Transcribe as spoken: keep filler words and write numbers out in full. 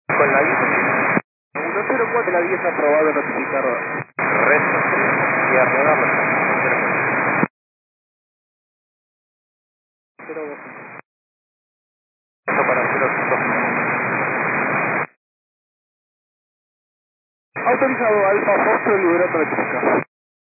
Con la diez. uno cero cuatro, la diez aprobado, notificar. Resto tres y a rodar los cero dos. Esto para cero cinco. Autorizado, Alfa Foxtrot, liberato, notificar.